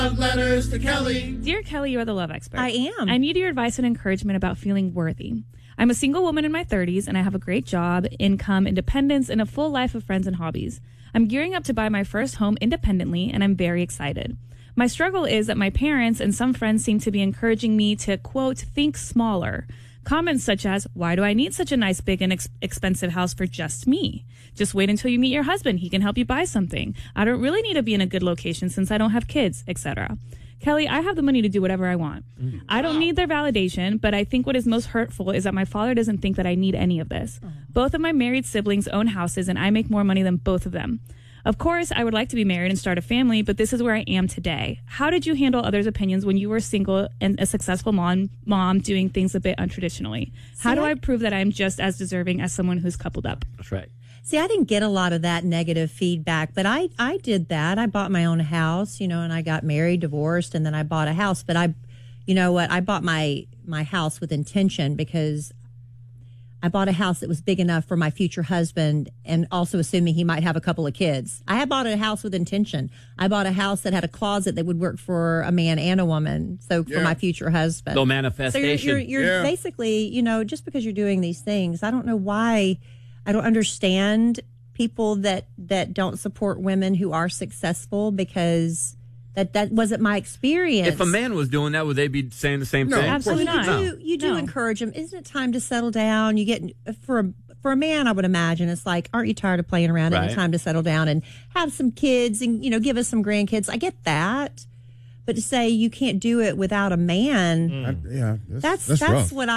Love letters to Kelly. Dear Kelly, you're the love expert. I am. I need your advice and encouragement about feeling worthy. I'm a single woman in my 30s, and I have a great job, income, independence, and a full life of friends and hobbies. I'm gearing up to buy my first home independently, and I'm very excited. My struggle is that my parents and some friends seem to be encouraging me to, quote, think smaller. Comments such as, why do I need such a nice, big, and expensive house for just me? Just wait until you meet your husband. He can help you buy something. I don't really need to be in a good location since I don't have kids, etc. Kelly, I have the money to do whatever I want. I don't need their validation, but I think what is most hurtful is that my father doesn't think that I need any of this. Both of my married siblings own houses, and I make more money than both of them. Of course, I would like to be married and start a family, but this is where I am today. How did you handle others' opinions when you were single and a successful mom doing things a bit untraditionally? How do I prove that I'm just as deserving as someone who's coupled up? That's right. See, I didn't get a lot of that negative feedback, but I did that. I bought my own house, and I got married, divorced, and then I bought a house. But I bought my house with intention because I bought a house that was big enough for my future husband and also assuming he might have a couple of kids. I had bought a house with intention. I bought a house that had a closet that would work for a man and a woman. So for my future husband. No manifestation. So you're basically, just because you're doing these things, I don't know why. I don't understand people that don't support women who are successful because that wasn't my experience. If a man was doing that, would they be saying the same thing? Absolutely not. You do encourage him. Isn't it time to settle down? You get for a man, I would imagine it's like, aren't you tired of playing around? Right. It's time to settle down and have some kids and give us some grandkids. I get that. But to say you can't do it without a man, that's rough. What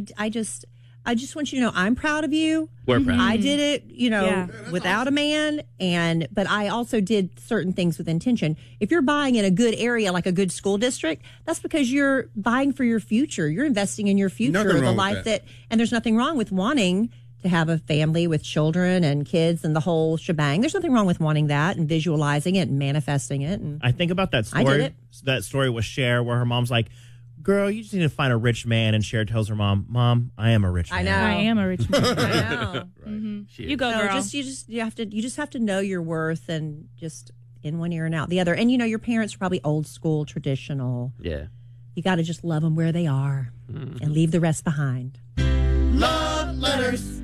I just want you to know I'm proud of you. We're proud. I did it, without a man, but I also did certain things with intention. If you're buying in a good area, like a good school district, that's because you're buying for your future. You're investing in your future, the life and there's nothing wrong with wanting to have a family with children and kids and the whole shebang. There's nothing wrong with wanting that and visualizing it and manifesting it. And I think about that story. I did it. That story with Cher, where her mom's like, girl, you just need to find a rich man. And Cher tells her mom, I am a rich man. I know. I am a rich man. I know. Right. Mm-hmm. You go, girl. You just have to know your worth and just in one ear and out the other. And your parents are probably old school, traditional. Yeah. You got to just love them where they are and leave the rest behind. Love letters.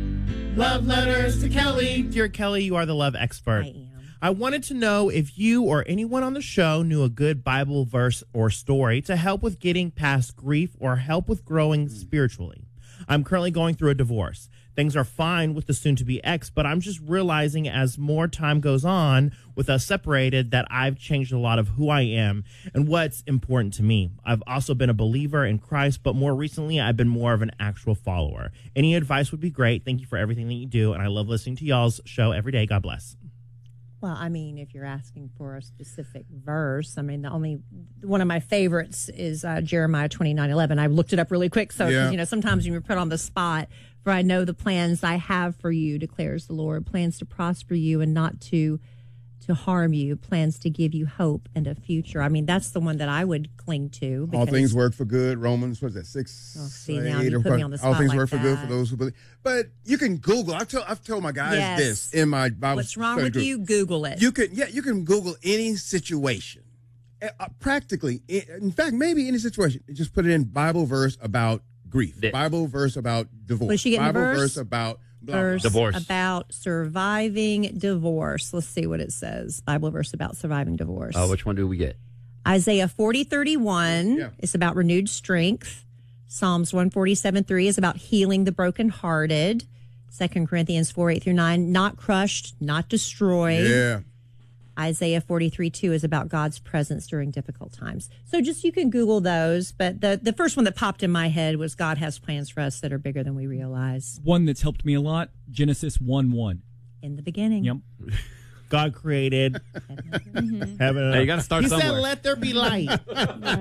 Love letters to Kelly. Dear Kelly, you are the love expert. I am. I wanted to know if you or anyone on the show knew a good Bible verse or story to help with getting past grief or help with growing spiritually. I'm currently going through a divorce. Things are fine with the soon-to-be ex, but I'm just realizing as more time goes on with us separated that I've changed a lot of who I am and what's important to me. I've also been a believer in Christ, but more recently I've been more of an actual follower. Any advice would be great. Thank you for everything that you do, and I love listening to y'all's show every day. God bless. Well, I mean, if you're asking for a specific verse, I mean, one of my favorites is Jeremiah 29:11. I looked it up really quick. So, sometimes when you're put on the spot, for I know the plans I have for you, declares the Lord, plans to prosper you and not to harm you, plans to give you hope and a future. I mean, that's the one that I would cling to. All things work for good. Romans, what is that, 6? Oh, see, now you put me on the spot. All things like work for that. good for those who believe. But you can Google. I've told my guys this in my Bible. What's wrong with group. you? Google it. You can Google any situation. Practically, in fact, maybe any situation. Just put it in Bible verse about grief. Yeah. Bible verse about divorce. Was she getting Bible verse? verse about verse divorce. About surviving divorce. Let's see what it says. Bible verse about surviving divorce. Which one do we get? Isaiah 40:31 Yeah. is about renewed strength. Psalms 147:3 is about healing the brokenhearted. 2 Corinthians 4:8-9, not crushed, not destroyed. Yeah. Isaiah 43:2 is about God's presence during difficult times. So just you can Google those. But the first one that popped in my head was God has plans for us that are bigger than we realize. One that's helped me a lot, Genesis 1:1. In the beginning. Yep. God created heaven. Hey, you got to start He somewhere. said, "Let there be light." You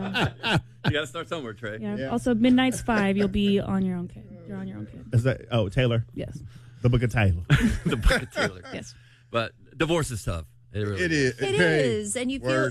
got to start somewhere, Trey. Yeah. Also, midnight's 5. You'll be on your own kid. You're on your own kid. Is that Taylor? Yes. The Book of Taylor. The Book of Taylor. Yes. But divorce is tough. It really is. It is. And you feel,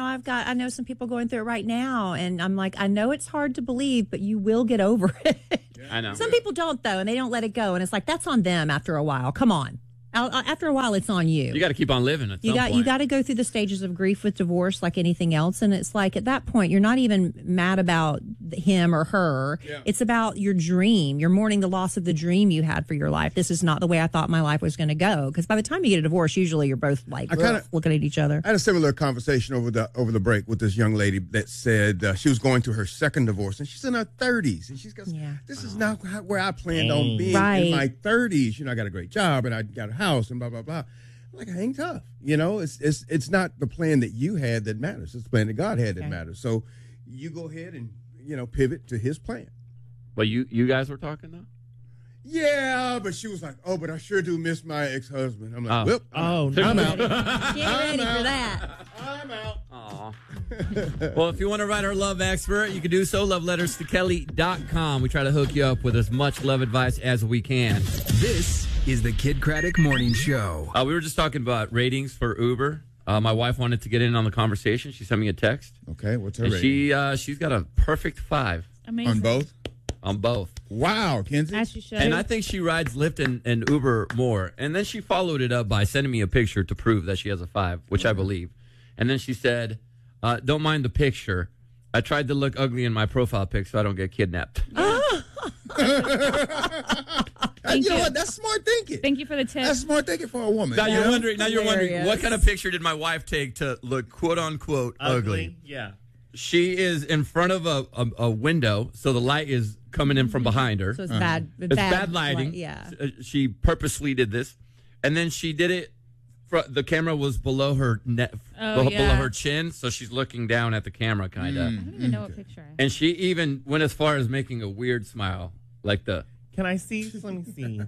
I know some people going through it right now, and I'm like, I know it's hard to believe, but you will get over it. I know. Some people don't, though, and they don't let it go. And it's like, that's on them after a while. Come on. after a while, it's on you. You got to keep on living. At You some got point. you got to go through the stages of grief with divorce like anything else, and it's like at that point you're not even mad about him or her. Yeah. It's about your dream. You're mourning the loss of the dream you had for your life. This is not the way I thought my life was going to go. Because by the time you get a divorce, usually you're both like looking at each other. I had a similar conversation over the break with this young lady that said she was going through her second divorce, and she's in her 30s, and she goes, "This is not where I planned on being in my 30s. You know, I got a great job and I got a house and blah blah blah." I'm like, hang tough. You know, it's not the plan that you had that matters. It's the plan that God had that matters. So you go ahead and pivot to His plan. But you guys were talking though. Yeah, but she was like, "Oh, but I sure do miss my ex-husband." I'm like, no. I'm out. Get ready for that. I'm out. Aw. Well, if you want to write our love expert, you can do so. LoveLettersToKelly.com. We try to hook you up with as much love advice as we can. This is the Kid Craddock Morning Show. We were just talking about ratings for Uber. My wife wanted to get in on the conversation. She sent me a text. Okay, what's her And rating? she's got a perfect 5 Amazing. On both? on both. Wow, Kenzie. As you should. And I think she rides Lyft and Uber more. And then she followed it up by sending me a picture to prove that she has a 5, which I believe. And then she said, don't mind the picture. I tried to look ugly in my profile pic so I don't get kidnapped. You know what? That's smart thinking. Thank you for the tip. That's smart thinking for a woman. Now you're wondering, Hilarious. what kind of picture did my wife take to look quote unquote ugly? Yeah. She is in front of a window, so the light is coming in from behind her. So it's bad. It's bad lighting. Yeah. She purposely did this, and then she did it. The camera was below her neck, below her chin, so she's looking down at the camera, kind of. I don't even know what picture. And she even went as far as making a weird smile, like the. Can I see? Just let me see.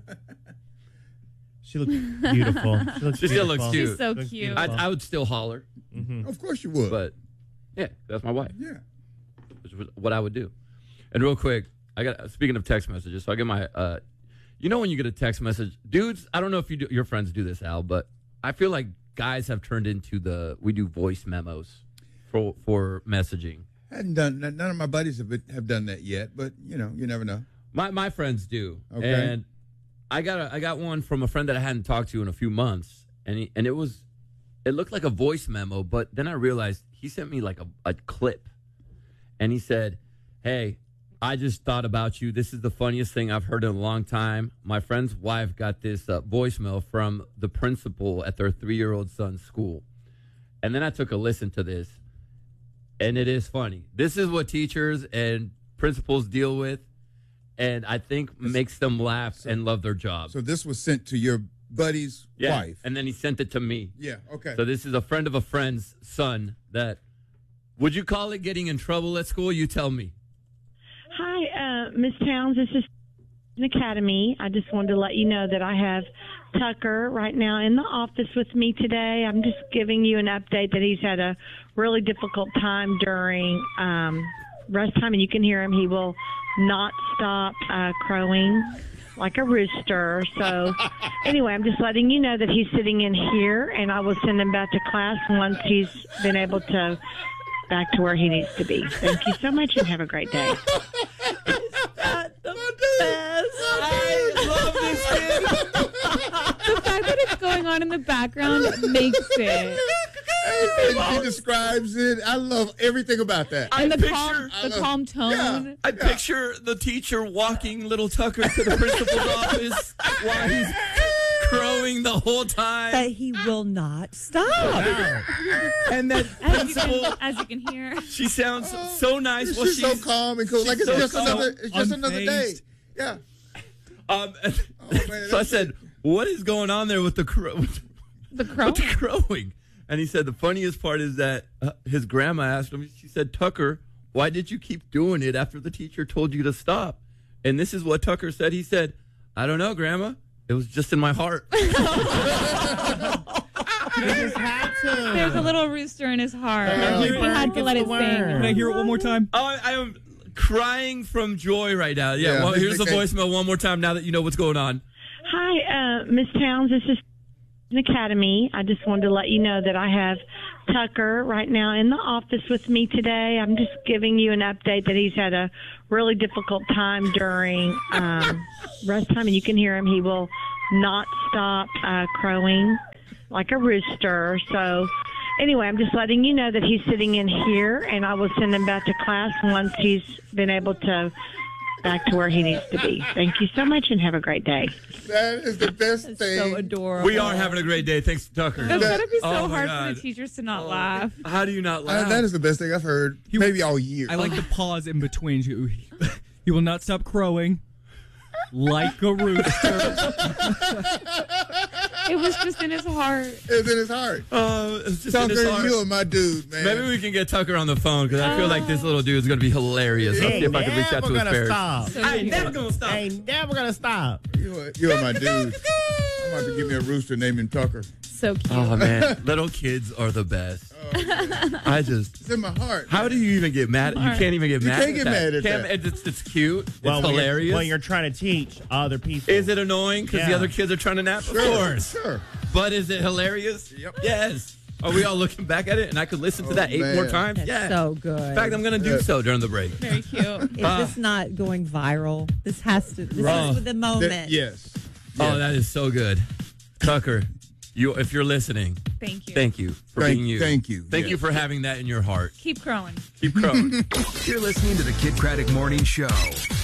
She looks beautiful. She still looks beautiful. cute. She's so Looks cute. beautiful. I would still holler, Of course you would. but yeah, that's my wife. yeah. Which is what I would do. And real quick, speaking of text messages, so I get my, when you get a text message, dudes, I don't know if your friends do this, Al, but I feel like guys have turned into we do voice memos for messaging. None of my buddies have done that yet, but you never know. My friends do. Okay. And I got one from a friend that I hadn't talked to in a few months, and it looked like a voice memo, but then I realized he sent me like a clip, and he said, "Hey, I just thought about you. This is the funniest thing I've heard in a long time. My friend's wife got this voicemail from the principal at their 3-year-old son's school." And then I took a listen to this, and it is funny. This is what teachers and principals deal with, and I think makes them laugh and love their job. So this was sent to your buddy's wife. And then he sent it to me. Yeah, okay. So this is a friend of a friend's son that, would you call it getting in trouble at school? You tell me. Hi, Miss Towns. This is an academy. I just wanted to let you know that I have Tucker right now in the office with me today. I'm just giving you an update that he's had a really difficult time during rest time, and you can hear him. He will not stop crowing like a rooster. So anyway, I'm just letting you know that he's sitting in here, and I will send him back to class once he's been able to back to where he needs to be. Thank you so much, and have a great day. I love this kid. The fact that it's going on in the background makes it. He describes it. I love everything about that. And the picture- calm tone. I picture the teacher walking little Tucker to the principal's office while he's crowing the whole time. But he will not stop. And that principal, As you can hear. she sounds so nice. Well, She's so calm and cool. Like it's so just calm, another day. Yeah. So I said, "What is going on there with the The with the crowing?" And he said, "The funniest part is that his grandma asked him. She said, 'Tucker, why did you keep doing it after the teacher told you to stop?' And this is what Tucker said. He said, 'I don't know, Grandma. It was just in my heart.'" There's a little rooster in his heart. He had to let it sing. Can I hear it one more time? Oh, I am crying from joy right now. Yeah, Yeah, well, here's the okay. voicemail one more time now that you know what's going on. Hi, Miss Towns. This is an academy. I just wanted to let you know that I have Tucker right now in the office with me today. I'm just giving you an update that he's had a really difficult time during rest time, and you can hear him. He will not stop crowing like a rooster. So anyway, I'm just letting you know that he's sitting in here, and I will send him back to class once he's been able to back to where he needs to be. Thank you so much, and have a great day. That is the best thing. So adorable. We are having a great day. Thanks to Tucker. That's gotta be so Oh, my hard God. for the teachers to not laugh. How do you not laugh? That is the best thing I've heard maybe all year. I like the pause in between. He will not stop crowing like a rooster. It was just in his heart. It's in his heart. It's just in his Tucker, heart. you are my dude, man. Maybe we can get Tucker on the phone because I feel like this little dude is going to be hilarious. Let's see if I can reach out to his gonna parents. stop. So I ain't cute. never going to stop. Ain't never gonna stop. You are my dude. I'm about to give me a rooster named him Tucker. So cute. Oh, man. Little kids are the best. It's in my heart. How do you even get mad? You can't even get mad can't get mad at that. It's cute. Well, it's hilarious. When you're trying to teach other people. Is it annoying because the Yeah. other kids are trying to nap? Sure, Of course. Sure. But is it hilarious? Yep. Yes. Are we all looking back at it and I could listen to that 8 more man. times? That's Yeah. so good. In fact, I'm going to do so during the break. Very cute. Is this not going viral? This has to. This Wrong. is the moment. Yes. Oh, that is so good. Tucker, if you're listening, Thank you. thank you for Thank- being you. thank you. Thank Yes. you for having that in your heart. Keep crowing. Keep growing. You're listening to the Kid Craddock Morning Show.